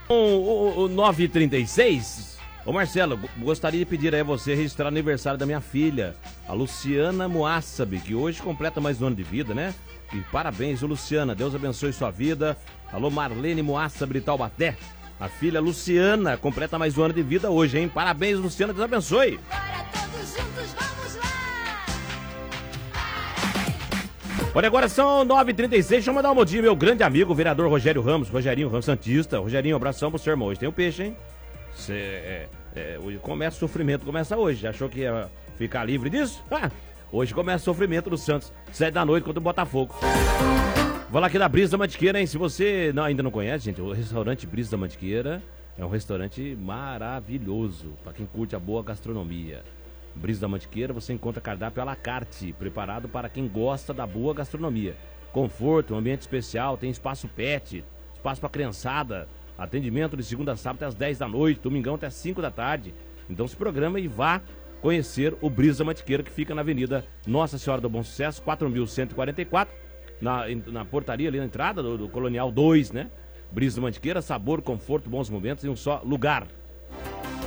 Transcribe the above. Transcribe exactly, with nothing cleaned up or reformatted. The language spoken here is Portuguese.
O, o, o nove e trinta e seis. Ô Marcelo, gostaria de pedir aí a você registrar o aniversário da minha filha, a Luciana Moassabi, que hoje completa mais um ano de vida, né? E parabéns, ô Luciana, Deus abençoe sua vida. Alô, Marlene Moassabi de Taubaté. A filha Luciana completa mais um ano de vida hoje, hein? Parabéns, Luciana, Deus abençoe. Agora todos juntos, vamos lá! Olha, agora são nove e trinta e seis, deixa eu mandar um bom dia, meu grande amigo, o vereador Rogério Ramos, Rogerinho Ramos Santista. Rogerinho, um abração pro seu irmão, hoje tem um peixe, hein? Cê, é, é, hoje começa o sofrimento, começa hoje, achou que ia ficar livre disso? Ah, hoje começa o sofrimento do Santos, sete da noite contra o Botafogo. Vou lá aqui da Brisa da Mantiqueira, hein? Se você não, ainda não conhece, gente, o restaurante Brisa da Mantiqueira é um restaurante maravilhoso para quem curte a boa gastronomia. Brisa da Mantiqueira, você encontra cardápio à la carte, preparado para quem gosta da boa gastronomia. Conforto, um ambiente especial, tem espaço pet, espaço para criançada, atendimento de segunda a sábado até às dez da noite, domingão até às cinco da tarde. Então se programa e vá conhecer o Brisa da Mantiqueira, que fica na Avenida Nossa Senhora do Bom Sucesso, quatro mil cento e quarenta e quatro. Na, na portaria ali na entrada do, do Colonial dois, né? Brisa da Mantiqueira, sabor, conforto, bons momentos em um só lugar.